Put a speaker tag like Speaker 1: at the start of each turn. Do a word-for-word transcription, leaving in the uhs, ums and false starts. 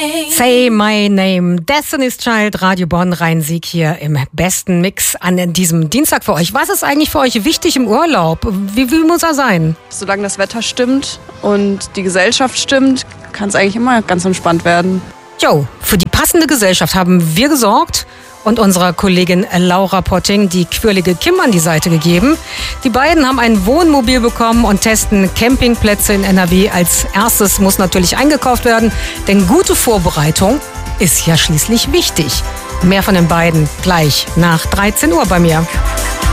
Speaker 1: name.
Speaker 2: Say my name. Destiny's Child, Radio Bonn, Rhein-Sieg hier im besten Mix an diesem Dienstag für euch. Was ist eigentlich für euch wichtig im Urlaub? Wie, wie muss er sein?
Speaker 3: Solange das Wetter stimmt und die Gesellschaft stimmt, kann es eigentlich immer ganz entspannt werden.
Speaker 2: Jo, für die passende Gesellschaft haben wir gesorgt und unserer Kollegin Laura Potting die quirlige Kim an die Seite gegeben. Die beiden haben ein Wohnmobil bekommen und testen Campingplätze in N R W. Als erstes muss natürlich eingekauft werden, denn gute Vorbereitung ist ja schließlich wichtig. Mehr von den beiden gleich nach dreizehn Uhr bei mir.